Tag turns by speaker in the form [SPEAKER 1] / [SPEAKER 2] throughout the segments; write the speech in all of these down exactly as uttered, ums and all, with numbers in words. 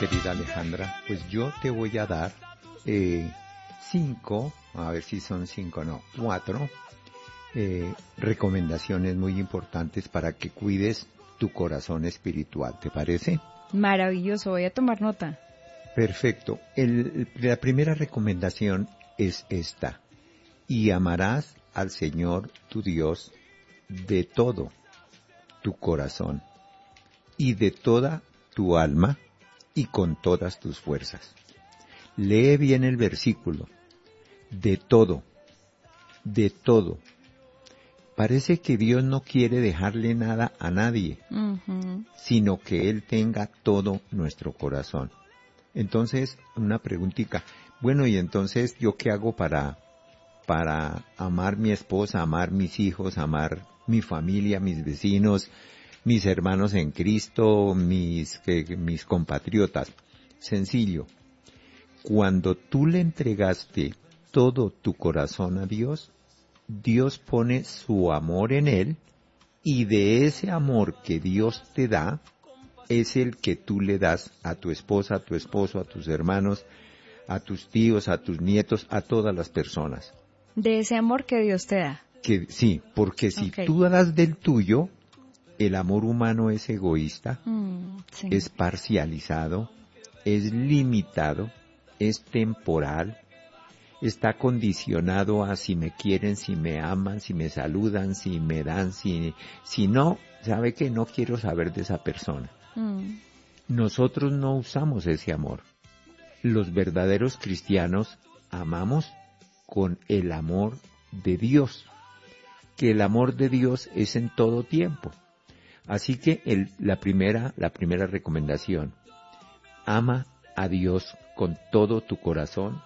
[SPEAKER 1] querida Alejandra. Pues yo te voy a dar eh, cinco, a ver si son cinco, no, cuatro eh, recomendaciones muy importantes para que cuides tu corazón espiritual. ¿Te parece?
[SPEAKER 2] Maravilloso, voy a tomar nota.
[SPEAKER 1] Perfecto. El, la primera recomendación es esta. Y amarás al Señor tu Dios de todo tu corazón y de toda tu alma y con todas tus fuerzas. Lee bien el versículo. De todo, de todo. Parece que Dios no quiere dejarle nada a nadie, uh-huh. sino que Él tenga todo nuestro corazón. Entonces, una preguntita. Bueno, y entonces, ¿yo qué hago para, para amar mi esposa, amar mis hijos, amar mi familia, mis vecinos, mis hermanos en Cristo, mis, que, mis compatriotas? Sencillo. Cuando tú le entregaste todo tu corazón a Dios, Dios pone su amor en él, y de ese amor que Dios te da, es el que tú le das a tu esposa, a tu esposo, a tus hermanos, a tus tíos, a tus nietos, a todas las personas.
[SPEAKER 2] De ese amor que Dios te da.
[SPEAKER 1] Que sí, porque si
[SPEAKER 2] Okay.
[SPEAKER 1] tú das del tuyo, el amor humano es egoísta,
[SPEAKER 2] mm, sí.
[SPEAKER 1] es parcializado, es limitado, es temporal, está condicionado a si me quieren, si me aman, si me saludan, si me dan, si, si no, sabe que no quiero saber de esa persona. Mm. Nosotros no usamos ese amor. Los verdaderos cristianos amamos con el amor de Dios, que el amor de Dios es en todo tiempo. Así que el, la primera, la primera recomendación, ama a Dios con todo tu corazón,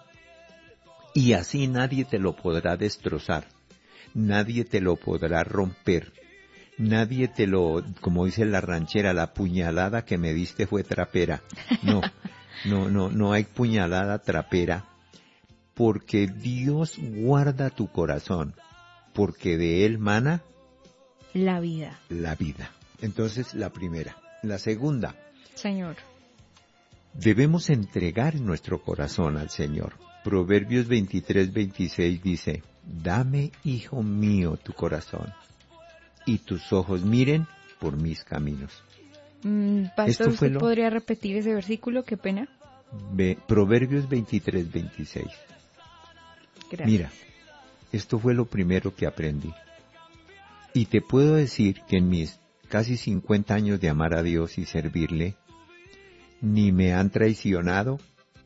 [SPEAKER 1] y así nadie te lo podrá destrozar, nadie te lo podrá romper, nadie te lo, como dice la ranchera, la puñalada que me diste fue trapera. No, no, no, no hay puñalada trapera, porque Dios guarda tu corazón, porque de él mana
[SPEAKER 2] la vida.
[SPEAKER 1] La vida. Entonces, la primera. La segunda.
[SPEAKER 2] Señor.
[SPEAKER 1] Debemos entregar nuestro corazón al Señor. Proverbios veintitrés, veintiséis dice, dame, hijo mío, tu corazón, y tus ojos miren por mis caminos.
[SPEAKER 2] Mm, Pastor, ¿usted
[SPEAKER 1] lo...
[SPEAKER 2] podría repetir ese versículo? Qué pena.
[SPEAKER 1] Ve, Proverbios veintitrés, veintiséis.
[SPEAKER 2] Gracias.
[SPEAKER 1] Mira, esto fue lo primero que aprendí. Y te puedo decir que en mis casi cincuenta años de amar a Dios y servirle, ni me han traicionado,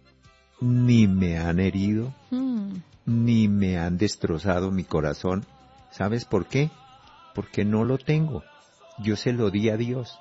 [SPEAKER 1] ni me han herido, hmm. ni me han destrozado mi corazón. ¿Sabes por qué? Porque no lo tengo. Yo se lo di a Dios.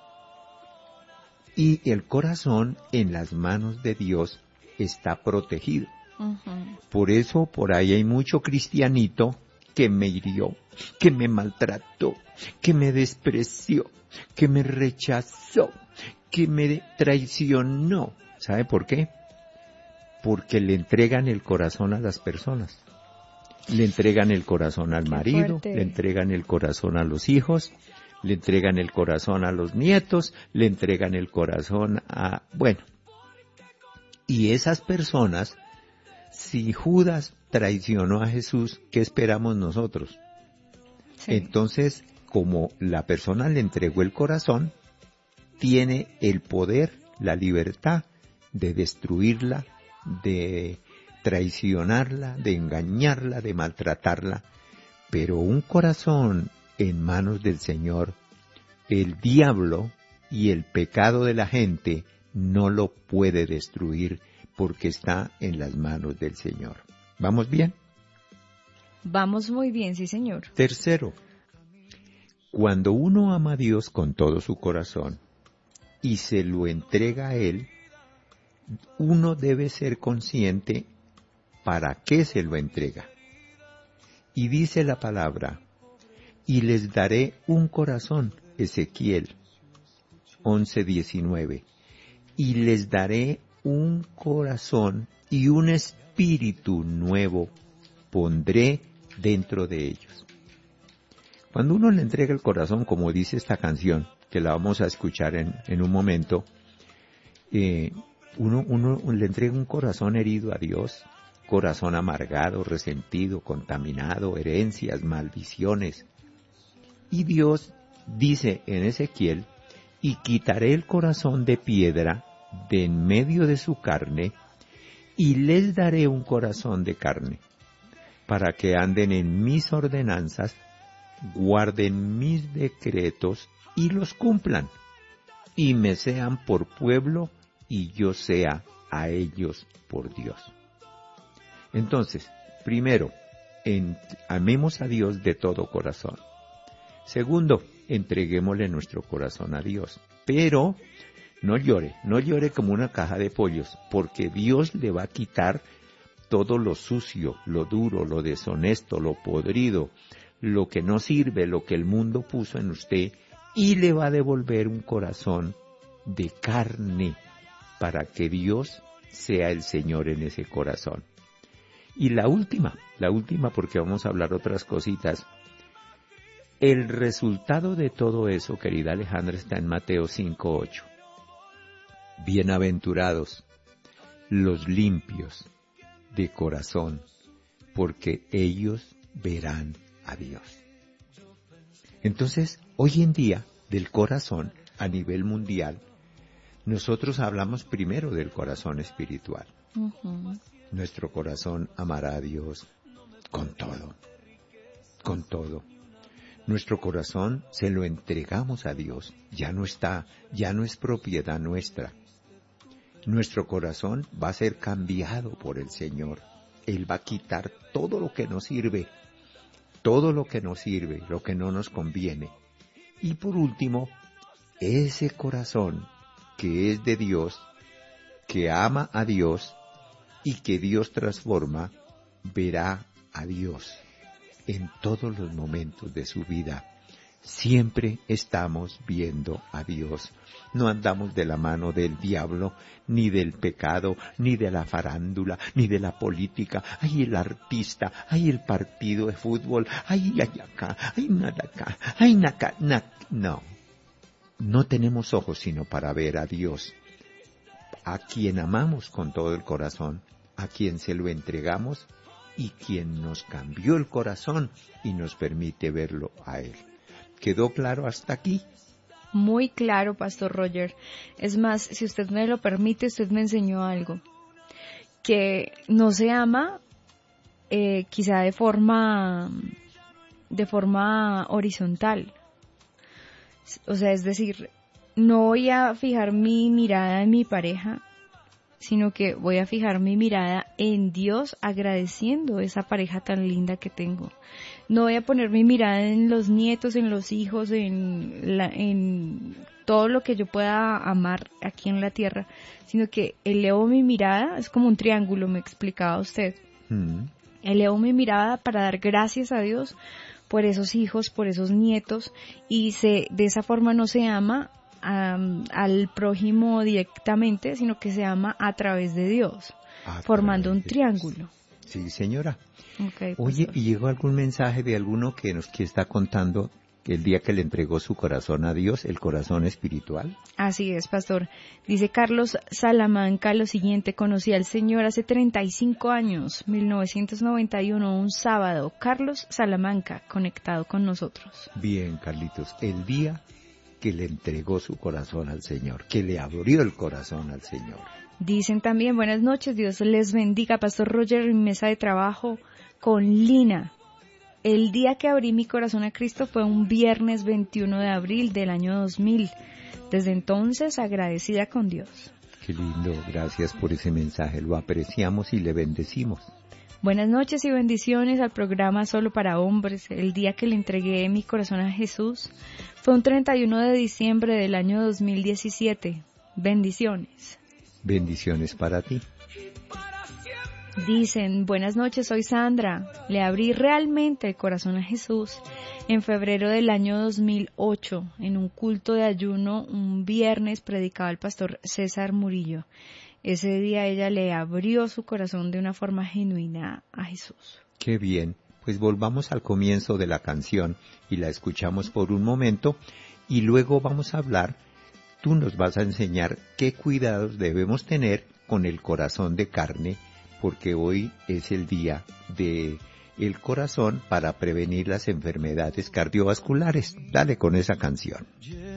[SPEAKER 1] Y el corazón en las manos de Dios está protegido. Uh-huh. Por eso por ahí hay mucho cristianito que me hirió, que me maltrató, que me despreció, que me rechazó, que me traicionó. ¿Sabe por qué? Porque le entregan el corazón a las personas. Le entregan el corazón al marido, le entregan el corazón a los hijos, le entregan el corazón a los nietos, le entregan el corazón a... Bueno, y esas personas, si Judas traicionó a Jesús, ¿qué esperamos nosotros? Sí. Entonces, como la persona le entregó el corazón, tiene el poder, la libertad de destruirla, de traicionarla, de engañarla, de maltratarla. Pero un corazón en manos del Señor, el diablo y el pecado de la gente no lo puede destruir porque está en las manos del Señor. ¿Vamos bien?
[SPEAKER 2] Vamos muy bien, sí, señor.
[SPEAKER 1] Tercero, cuando uno ama a Dios con todo su corazón y se lo entrega a Él, uno debe ser consciente para qué se lo entrega. Y dice la palabra, y les daré un corazón, Ezequiel once diecinueve, y les daré un corazón y un espíritu nuevo pondré dentro de ellos. Cuando uno le entrega el corazón, como dice esta canción, que la vamos a escuchar en, en un momento, eh, uno, uno le entrega un corazón herido a Dios, corazón amargado, resentido, contaminado, herencias, maldiciones. Y Dios dice en Ezequiel, y quitaré el corazón de piedra de en medio de su carne, y les daré un corazón de carne, para que anden en mis ordenanzas, guarden mis decretos y los cumplan, y me sean por pueblo, y yo sea a ellos por Dios. Entonces, primero, en, amemos a Dios de todo corazón. Segundo, entreguémosle nuestro corazón a Dios. Pero no llore, no llore como una caja de pollos, porque Dios le va a quitar todo lo sucio, lo duro, lo deshonesto, lo podrido, lo que no sirve, lo que el mundo puso en usted, y le va a devolver un corazón de carne para que Dios sea el Señor en ese corazón. Y la última, la última porque vamos a hablar otras cositas. El resultado de todo eso, querida Alejandra, está en Mateo cinco ocho. Bienaventurados los limpios de corazón, porque ellos verán a Dios. Entonces, hoy en día, del corazón a nivel mundial, nosotros hablamos primero del corazón espiritual. Uh-huh. Nuestro corazón amará a Dios con todo, con todo. Nuestro corazón se lo entregamos a Dios, ya no está, ya no es propiedad nuestra. Nuestro corazón va a ser cambiado por el Señor. Él va a quitar todo lo que nos sirve, todo lo que nos sirve, lo que no nos conviene. Y por último, ese corazón que es de Dios, que ama a Dios y que Dios transforma, verá a Dios en todos los momentos de su vida. Siempre estamos viendo a Dios. No andamos de la mano del diablo, ni del pecado, ni de la farándula, ni de la política. Ay, el artista, ay, el partido de fútbol, ay, ay, acá, ay, nada acá, ay, naca, na. No, no tenemos ojos sino para ver a Dios, a quien amamos con todo el corazón, a quien se lo entregamos y quien nos cambió el corazón y nos permite verlo a Él. ¿Quedó claro hasta aquí?
[SPEAKER 2] Muy claro, Pastor Roger. Es más, si usted me lo permite, usted me enseñó algo. Que no se ama eh, quizá de forma, de forma horizontal. O sea, es decir, no voy a fijar mi mirada en mi pareja, sino que voy a fijar mi mirada en Dios, agradeciendo esa pareja tan linda que tengo. No voy a poner mi mirada en los nietos, en los hijos, en, la, en todo lo que yo pueda amar aquí en la tierra, sino que elevo mi mirada, es como un triángulo, me explicaba usted. Mm. Elevo mi mirada para dar gracias a Dios por esos hijos, por esos nietos, y se, de esa forma no se ama Um, al prójimo directamente, sino que se ama a través de Dios, a formando un triángulo.
[SPEAKER 1] Sí, señora.
[SPEAKER 2] Okay,
[SPEAKER 1] Oye, ¿y llegó algún mensaje de alguno que nos que está contando que el día que le entregó su corazón a Dios, el corazón espiritual?
[SPEAKER 2] Así es, pastor. Dice Carlos Salamanca lo siguiente: conocí al Señor hace treinta y cinco años, mil novecientos noventa y uno, un sábado. Carlos Salamanca, conectado con nosotros.
[SPEAKER 1] Bien, Carlitos, el día que le entregó su corazón al Señor, que le abrió el corazón al Señor.
[SPEAKER 2] Dicen también, buenas noches, Dios les bendiga, Pastor Roger, en mesa de trabajo con Lina. El día que abrí mi corazón a Cristo fue un viernes veintiuno de abril del año dos mil. Desde entonces, agradecida con Dios.
[SPEAKER 1] Qué lindo, gracias por ese mensaje, lo apreciamos y le bendecimos.
[SPEAKER 2] Buenas noches y bendiciones al programa Solo para Hombres. El día que le entregué mi corazón a Jesús fue un treinta y uno de diciembre del año dos mil diecisiete. Bendiciones.
[SPEAKER 1] Bendiciones para ti.
[SPEAKER 2] Dicen, buenas noches, soy Sandra. Le abrí realmente el corazón a Jesús en febrero del año dos mil ocho. En un culto de ayuno, un viernes, predicaba el pastor César Murillo. Ese día ella le abrió su corazón de una forma genuina a Jesús.
[SPEAKER 1] Qué bien. Pues volvamos al comienzo de la canción y la escuchamos por un momento y luego vamos a hablar tú nos vas a enseñar qué cuidados debemos tener con el corazón de carne, porque hoy es el día de el corazón para prevenir las enfermedades cardiovasculares. Dale con esa canción.